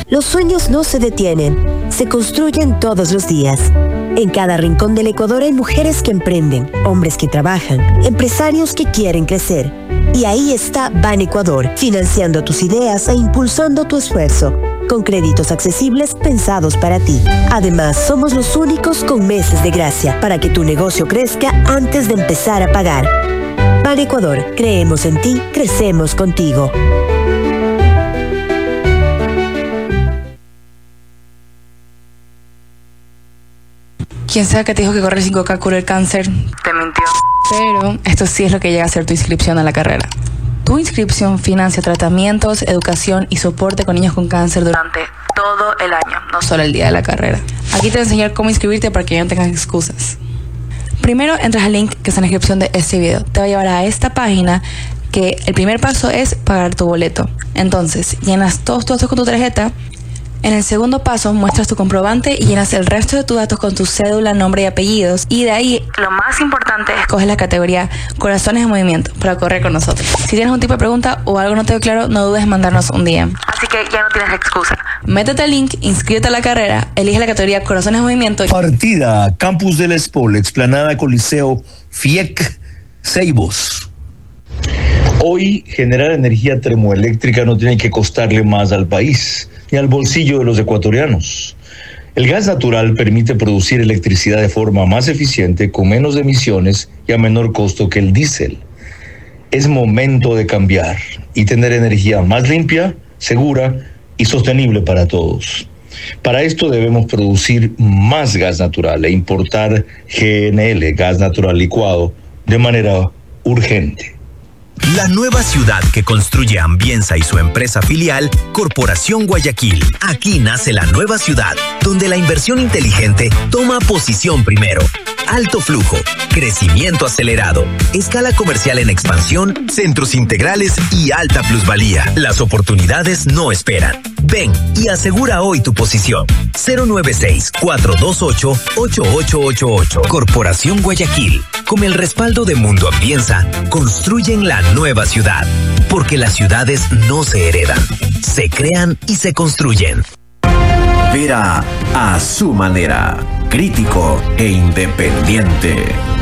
Los sueños no se detienen, se construyen todos los días. En cada rincón del Ecuador hay mujeres que emprenden, hombres que trabajan, empresarios que quieren crecer. Y ahí está Ban Ecuador, financiando tus ideas e impulsando tu esfuerzo, con créditos accesibles pensados para ti. Además, somos los únicos con meses de gracia para que tu negocio crezca antes de empezar a pagar. Ban Ecuador, creemos en ti, crecemos contigo. Quien sea que te dijo que correr 5K cura el cáncer, te mintió. Pero esto sí es lo que llega a ser tu inscripción a la carrera. Tu inscripción financia tratamientos, educación y soporte con niños con cáncer durante todo el año, no solo el día de la carrera. Aquí te voy a enseñar cómo inscribirte para que ya no tengas excusas. Primero entras al link que está en la descripción de este video. Te va a llevar a esta página que el primer paso es pagar tu boleto. Entonces, llenas todos tus datos con tu tarjeta. En el segundo paso, muestras tu comprobante y llenas el resto de tus datos con tu cédula, nombre y apellidos. Y de ahí, lo más importante, escoges la categoría Corazones en Movimiento para correr con nosotros. Si tienes un tipo de pregunta o algo no te quedó claro, no dudes en mandarnos un DM. Así que ya no tienes excusa. Métete al link, inscríbete a la carrera, elige la categoría Corazones en Movimiento. Partida, Campus del Espol, Explanada Coliseo, FIEC, Ceibos. Hoy, generar energía termoeléctrica no tiene que costarle más al país ni al bolsillo de los ecuatorianos. El gas natural permite producir electricidad de forma más eficiente, con menos emisiones y a menor costo que el diésel. Es momento de cambiar y tener energía más limpia, segura y sostenible para todos. Para esto debemos producir más gas natural e importar GNL, gas natural licuado, de manera urgente. La nueva ciudad que construye Ambienza y su empresa filial, Corporación Guayaquil. Aquí nace la nueva ciudad, donde la inversión inteligente toma posición primero. Alto flujo, crecimiento acelerado, escala comercial en expansión, centros integrales y alta plusvalía. Las oportunidades no esperan. Ven y asegura hoy tu posición. 096-428-8888. Corporación Guayaquil. Con el respaldo de Mundo Ambienza, construyen la nueva ciudad. Porque las ciudades no se heredan, se crean y se construyen. Vera a su manera, crítico e independiente.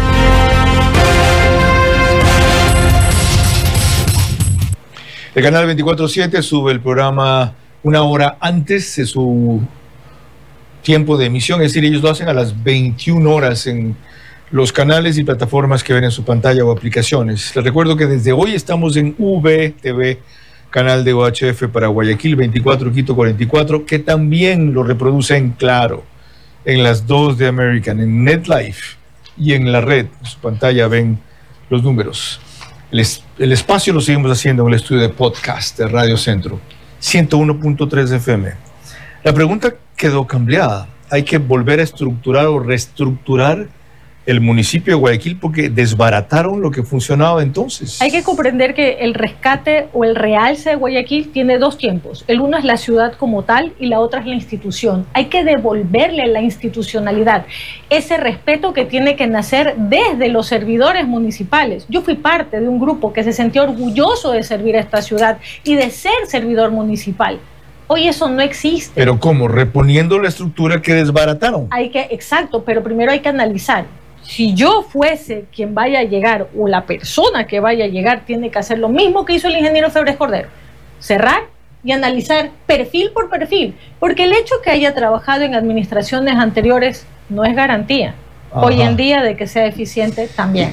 El canal 24/7 sube el programa una hora antes de su tiempo de emisión, es decir, ellos lo hacen a las 21 horas en los canales y plataformas que ven en su pantalla o aplicaciones. Les recuerdo que desde hoy estamos en VTV, canal de UHF para Guayaquil, 24 Quito 44, que también lo reproduce en Claro, en las 2 de American, en NetLife y en la red. En su pantalla ven los números. El espacio lo seguimos haciendo en el estudio de podcast de Radio Centro, 101.3 FM. La pregunta quedó cambiada. Hay que volver a estructurar o reestructurar el municipio de Guayaquil porque desbarataron lo que funcionaba entonces. Hay que comprender que el rescate o el realce de Guayaquil tiene dos tiempos. El uno es la ciudad como tal y la otra es la institución. Hay que devolverle la institucionalidad, ese respeto que tiene que nacer desde los servidores municipales. Yo fui parte de un grupo que se sentía orgulloso de servir a esta ciudad y de ser servidor municipal. Hoy eso no existe. ¿Pero cómo? Reponiendo la estructura que desbarataron. Exacto, pero primero hay que analizar. Si yo fuese quien vaya a llegar o la persona que vaya a llegar, tiene que hacer lo mismo que hizo el ingeniero Febres Cordero: cerrar y analizar perfil por perfil, porque el hecho que haya trabajado en administraciones anteriores no es garantía. Ajá. Hoy en día de que sea eficiente también.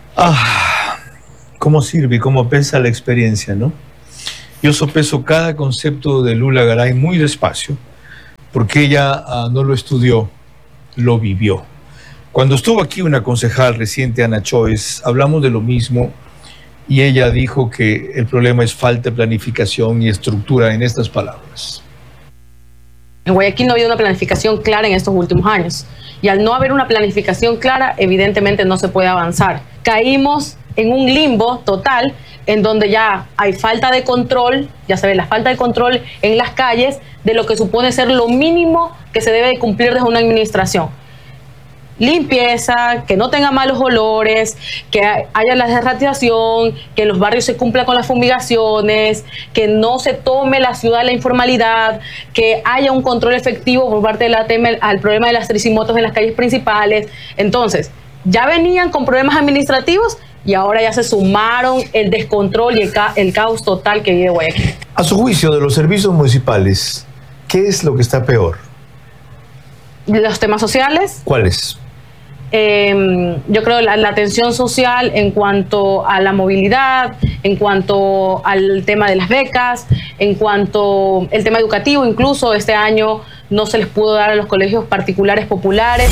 ¿Cómo sirve y cómo pesa la experiencia, no? Yo sopeso cada concepto de Lula Garay muy despacio, porque ella no lo estudió, lo vivió. Cuando estuvo aquí una concejal reciente, Ana Choice, hablamos de lo mismo y ella dijo que el problema es falta de planificación y estructura, en estas palabras. En Guayaquil no ha habido una planificación clara en estos últimos años y al no haber una planificación clara, evidentemente no se puede avanzar. Caímos en un limbo total en donde ya hay falta de control, ya se ve la falta de control en las calles de lo que supone ser lo mínimo que se debe de cumplir desde una administración. limpieza, que no tenga malos olores, que haya la derratización, que en los barrios se cumpla con las fumigaciones, que no se tome la ciudad a la informalidad, que haya un control efectivo por parte de la ATM al problema de las tricimotos en las calles principales. Entonces, ya venían con problemas administrativos y ahora ya se sumaron el descontrol y el caos total que vive Guayaquil. A su juicio, de los servicios municipales, ¿qué es lo que está peor? Los temas sociales. ¿Cuáles? Yo creo la atención social en cuanto a la movilidad, en cuanto al tema de las becas, en cuanto al tema educativo. Incluso este año no se les pudo dar a los colegios particulares populares.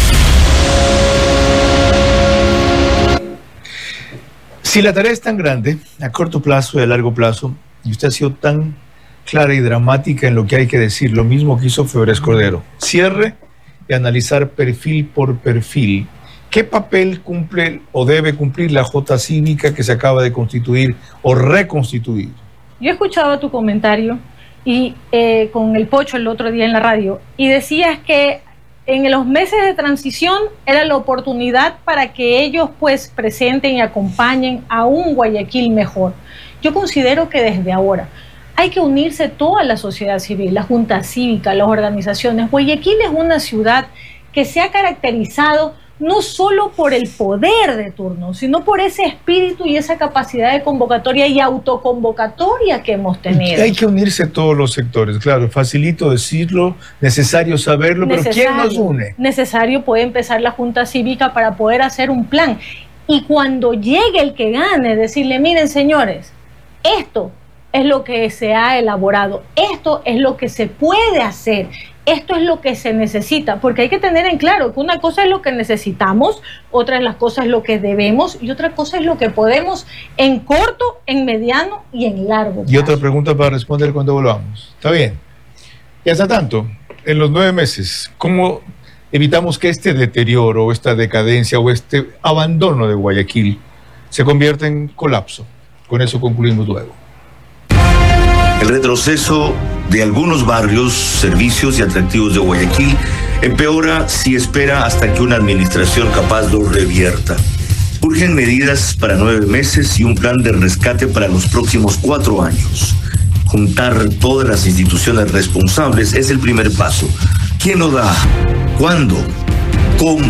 Si la tarea es tan grande, a corto plazo y a largo plazo, y usted ha sido tan clara y dramática en lo que hay que decir, lo mismo que hizo Febres Cordero, cierre y analizar perfil por perfil. ¿Qué papel cumple o debe cumplir la Junta Cívica que se acaba de constituir o reconstituir? Yo escuchaba tu comentario y con el Pocho el otro día en la radio, y decías que en los meses de transición era la oportunidad para que ellos pues presenten y acompañen a un Guayaquil mejor. Yo considero que desde ahora hay que unirse toda la sociedad civil, la Junta Cívica, las organizaciones. Guayaquil es una ciudad que se ha caracterizado no solo por el poder de turno, sino por ese espíritu y esa capacidad de convocatoria y autoconvocatoria que hemos tenido. Hay que unirse todos los sectores, claro, facilito decirlo, necesario saberlo, pero ¿quién nos une? Necesario puede empezar la Junta Cívica para poder hacer un plan. Y cuando llegue el que gane, decirle, miren señores, esto es lo que se ha elaborado, esto es lo que se puede hacer, esto es lo que se necesita, porque hay que tener en claro que una cosa es lo que necesitamos, otra de las cosas es lo que debemos y otra cosa es lo que podemos en corto, en mediano y en largo plazo. Y otra pregunta para responder cuando volvamos. Está bien. Y hasta tanto, en los 9 meses, ¿cómo evitamos que este deterioro, o esta decadencia, o este abandono de Guayaquil se convierta en colapso? Con eso concluimos luego. El retroceso de algunos barrios, servicios y atractivos de Guayaquil empeora si espera hasta que una administración capaz lo revierta. Urgen medidas para 9 meses y un plan de rescate para los próximos 4 años. Juntar todas las instituciones responsables es el primer paso. ¿Quién lo da? ¿Cuándo? ¿Cómo?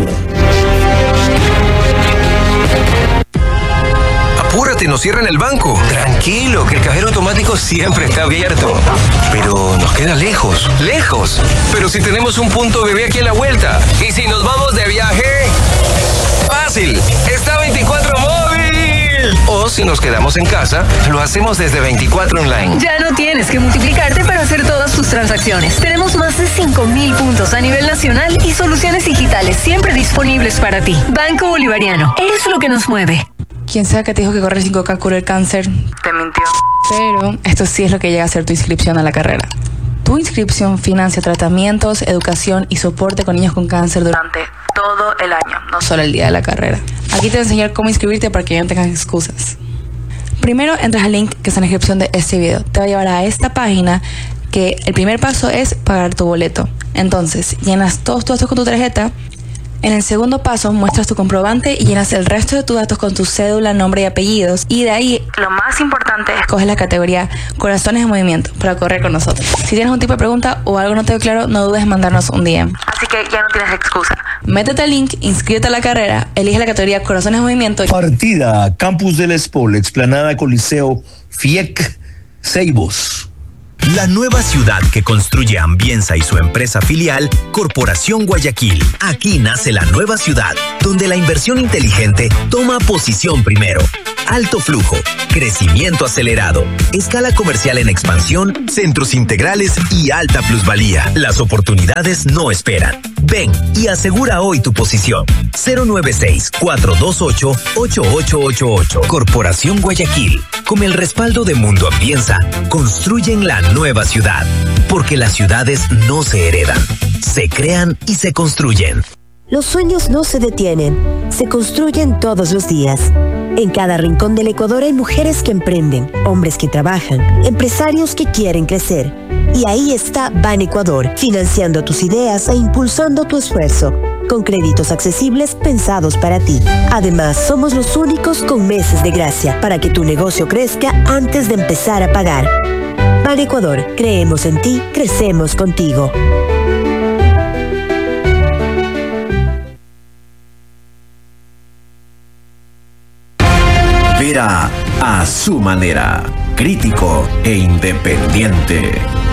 Apúrate, nos cierran el banco. Tranquilo, que el cajero automático siempre está abierto. Pero nos queda lejos. ¡Lejos! Pero si tenemos un punto bebé aquí a la vuelta. ¿Y si nos vamos de viaje? ¡Fácil! ¡Está 24 móvil! O si nos quedamos en casa, lo hacemos desde 24 online. Ya no tienes que multiplicarte para hacer todas tus transacciones. Tenemos más de 5.000 puntos a nivel nacional y soluciones digitales siempre disponibles para ti. Banco Bolivariano. Es lo que nos mueve. Quien sea que te dijo que correr 5K cura el cáncer, te mintió. Pero esto sí es lo que llega a ser tu inscripción a la carrera. Tu inscripción financia tratamientos, educación y soporte con niños con cáncer durante todo el año, no solo el día de la carrera. Aquí te voy a enseñar cómo inscribirte para que ya no tengas excusas. Primero entras al link que está en la descripción de este video. Te va a llevar a esta página que el primer paso es pagar tu boleto. Entonces, llenas todos tus datos con tu tarjeta. En el segundo paso muestras tu comprobante y llenas el resto de tus datos con tu cédula, nombre y apellidos. Y de ahí, lo más importante, escoges la categoría Corazones en Movimiento para correr con nosotros. Si tienes un tipo de pregunta o algo no te quedó claro, no dudes en mandarnos un DM. Así que ya no tienes excusa. Métete al link, inscríbete a la carrera, elige la categoría Corazones en Movimiento. Partida, Campus del Espol, Explanada Coliseo, FIEC, Ceibos. La nueva ciudad que construye Ambienza y su empresa filial, Corporación Guayaquil. Aquí nace la nueva ciudad, donde la inversión inteligente toma posición primero. Alto flujo, crecimiento acelerado, escala comercial en expansión, centros integrales y alta plusvalía. Las oportunidades no esperan. Ven y asegura hoy tu posición. 096-428-8888. Corporación Guayaquil. Con el respaldo de Mundo Ambienza, construyen la nueva ciudad. Porque las ciudades no se heredan, se crean y se construyen. Los sueños no se detienen, se construyen todos los días. En cada rincón del Ecuador hay mujeres que emprenden, hombres que trabajan, empresarios que quieren crecer. Y ahí está Ban Ecuador, financiando tus ideas e impulsando tu esfuerzo. con créditos accesibles pensados para ti. Además, somos los únicos con meses de gracia para que tu negocio crezca antes de empezar a pagar. Ban Ecuador, creemos en ti, crecemos contigo. Vera a su manera, crítico e independiente.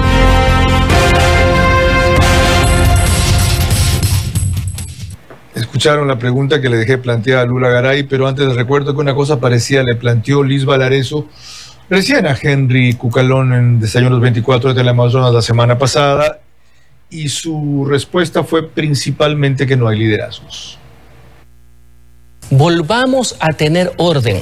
Escucharon la pregunta que le dejé planteada a Lula Garay, pero antes les recuerdo que una cosa parecida le planteó Liz Valareso recién a Henry Cucalón en Desayunos 24 de Teleamazonas la semana pasada, y su respuesta fue principalmente que no hay liderazgos. Volvamos a tener orden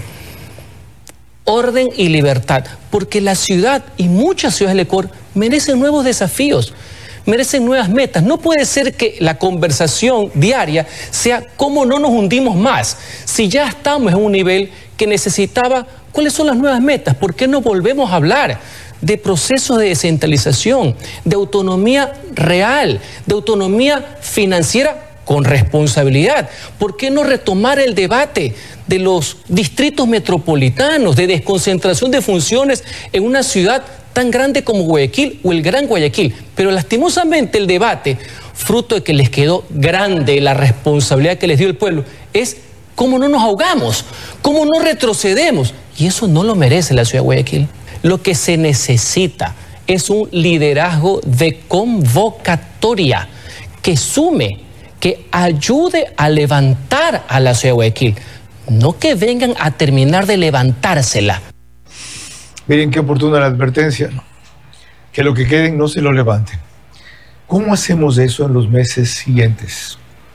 y libertad, porque la ciudad y muchas ciudades del Ecuador merecen nuevos desafíos, merecen nuevas metas. No puede ser que la conversación diaria sea cómo no nos hundimos más, si ya estamos en un nivel que necesitaba cuáles son las nuevas metas. ¿Por qué no volvemos a hablar de procesos de descentralización, de autonomía real, de autonomía financiera con responsabilidad? ¿Por qué no retomar el debate de los distritos metropolitanos, de desconcentración de funciones en una ciudad tan grande como Guayaquil o el Gran Guayaquil? Pero lastimosamente el debate, fruto de que les quedó grande la responsabilidad que les dio el pueblo, es cómo no nos ahogamos, cómo no retrocedemos. Y eso no lo merece la ciudad de Guayaquil. Lo que se necesita es un liderazgo de convocatoria que sume, que ayude a levantar a la ciudad de Guayaquil, no que vengan a terminar de levantársela. Miren qué oportuna la advertencia, ¿no? Que lo que queden no se lo levanten. ¿Cómo hacemos eso en los meses siguientes?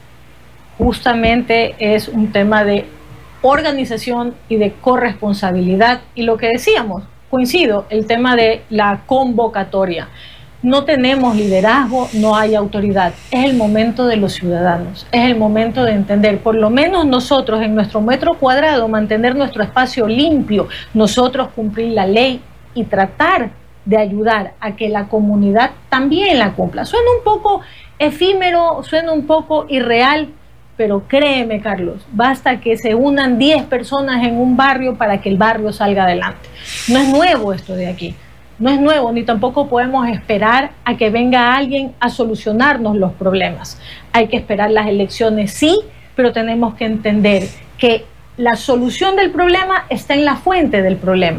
Justamente es un tema de organización y de corresponsabilidad, y lo que decíamos, coincido, el tema de la convocatoria. No tenemos liderazgo, no hay autoridad. Es el momento de los ciudadanos, es el momento de entender, por lo menos nosotros en nuestro metro cuadrado, mantener nuestro espacio limpio, nosotros cumplir la ley y tratar de ayudar a que la comunidad también la cumpla. Suena un poco efímero, suena un poco irreal, pero créeme, Carlos, basta que se unan 10 personas en un barrio para que el barrio salga adelante. No es nuevo esto de aquí. No es nuevo, ni tampoco podemos esperar a que venga alguien a solucionarnos los problemas. Hay que esperar las elecciones, sí, pero tenemos que entender que la solución del problema está en la fuente del problema.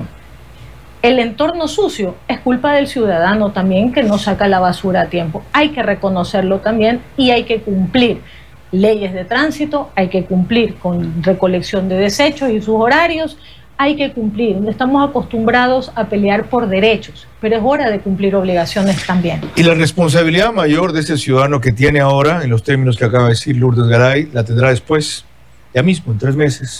El entorno sucio es culpa del ciudadano también, que no saca la basura a tiempo. Hay que reconocerlo también y hay que cumplir leyes de tránsito, hay que cumplir con recolección de desechos y sus horarios. Hay que cumplir, estamos acostumbrados a pelear por derechos, pero es hora de cumplir obligaciones también. Y la responsabilidad mayor de ese ciudadano que tiene ahora, en los términos que acaba de decir Lourdes Garay, la tendrá después, ya mismo, en 3 meses,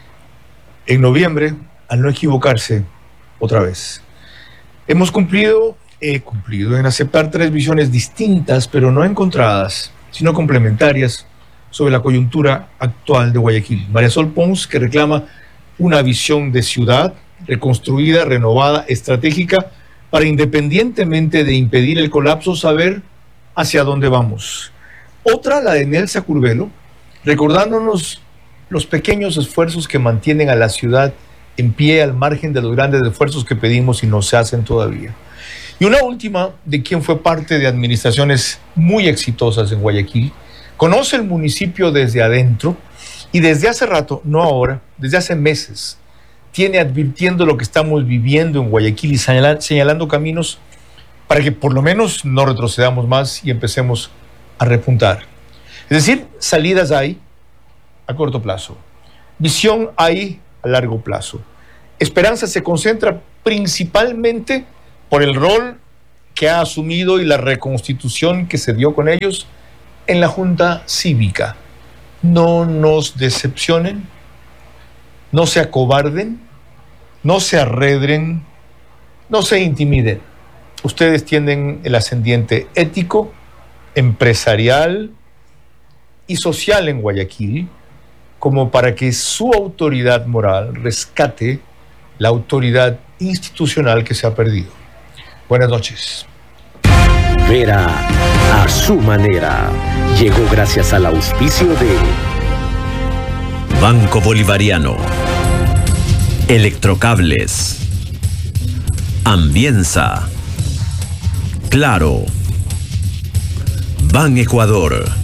en noviembre, al no equivocarse otra vez. He cumplido en aceptar 3 visiones distintas, pero no encontradas, sino complementarias, sobre la coyuntura actual de Guayaquil. María Sol Pons, que reclama una visión de ciudad reconstruida, renovada, estratégica, para, independientemente de impedir el colapso, saber hacia dónde vamos. Otra, la de Nelsa Curvelo, recordándonos los pequeños esfuerzos que mantienen a la ciudad en pie al margen de los grandes esfuerzos que pedimos y no se hacen todavía. Y una última, de quien fue parte de administraciones muy exitosas en Guayaquil, conoce el municipio desde adentro, y desde hace rato, no ahora, desde hace meses, tiene advirtiendo lo que estamos viviendo en Guayaquil y señalando caminos para que por lo menos no retrocedamos más y empecemos a repuntar. Es decir, salidas hay a corto plazo, visión hay a largo plazo. Esperanza se concentra principalmente por el rol que ha asumido y la reconstitución que se dio con ellos en la Junta Cívica. No nos decepcionen, no se acobarden, no se arredren, no se intimiden. Ustedes tienen el ascendiente ético, empresarial y social en Guayaquil, como para que su autoridad moral rescate la autoridad institucional que se ha perdido. Buenas noches. Primera, a su manera. Llegó gracias al auspicio de Banco Bolivariano, Electrocables, Ambienza, Claro, Ban Ecuador,